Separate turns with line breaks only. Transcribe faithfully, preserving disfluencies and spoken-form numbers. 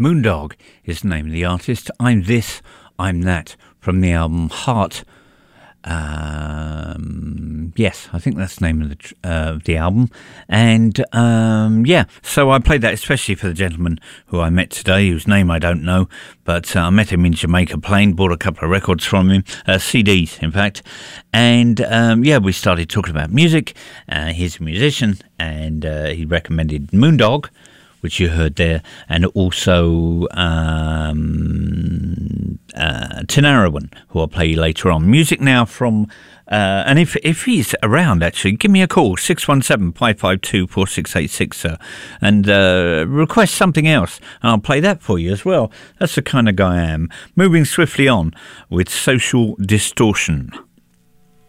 Moondog is the name of the artist. I'm This, I'm That, from the album Heart. Um, yes, I think that's the name of the tr- uh, the album. And um, yeah, so I played that especially for the gentleman who I met today, whose name I don't know, but uh, I met him in Jamaica Plain, bought a couple of records from him, uh, C Ds in fact. And um, yeah, we started talking about music. Uh, he's a musician, and uh, he recommended Moondog, which you heard there, and also um, uh, Tinariwen, who I'll play you later on. Music now from, uh, and if if he's around, actually, give me a call, six one seven, five five two, four six eight six, sir, and uh, request something else, and I'll play that for you as well. That's the kind of guy I am. Moving swiftly on with Social Distortion.